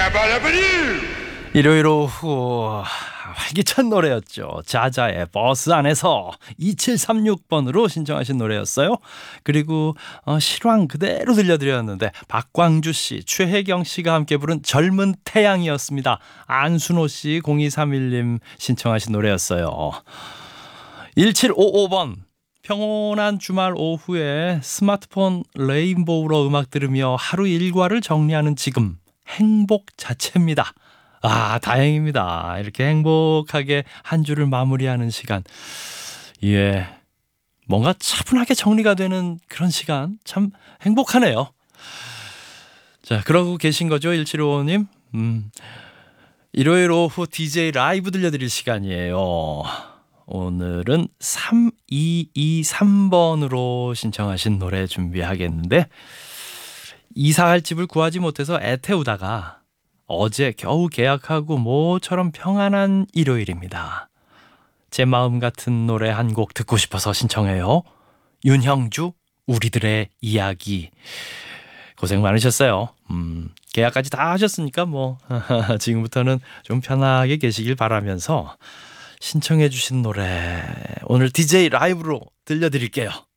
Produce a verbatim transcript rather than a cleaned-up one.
일요일 오후 활기찬 노래였죠. 자자의 버스 안에서 이칠삼육 번으로 신청하신 노래였어요. 그리고 어, 실황 그대로 들려드렸는데 박광주 씨, 최혜경 씨가 함께 부른 젊은 태양이었습니다. 안순호 씨, 공이삼일 님 신청하신 노래였어요. 일칠오오 번, 평온한 주말 오후에 스마트폰 레인보우로 음악 들으며 하루 일과를 정리하는 지금 행복 자체입니다. 아, 다행입니다. 이렇게 행복하게 한 주를 마무리하는 시간. 예. 뭔가 차분하게 정리가 되는 그런 시간. 참 행복하네요. 자, 그러고 계신 거죠, 일칠오오 님? 음. 일요일 오후 디제이 라이브 들려드릴 시간이에요. 오늘은 삼이이삼 번으로 신청하신 노래 준비하겠는데, 이사할 집을 구하지 못해서 애태우다가 어제 겨우 계약하고 모처럼 평안한 일요일입니다. 제 마음 같은 노래 한 곡 듣고 싶어서 신청해요. 윤형주, 우리들의 이야기. 고생 많으셨어요. 음, 계약까지 다 하셨으니까 뭐 지금부터는 좀 편하게 계시길 바라면서 신청해 주신 노래 오늘 디제이 라이브로 들려드릴게요.